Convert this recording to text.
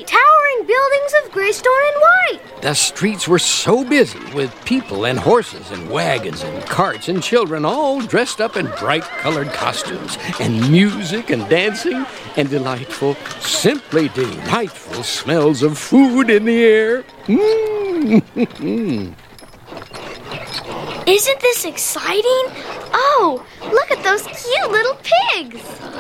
towering buildings of gray stone and white. The streets were so busy with people and horses and wagons and carts and children all dressed up in bright-colored costumes and music and dancing and delightful, simply delightful smells of food in the air. Isn't this exciting? Oh, look at those cute little pigs.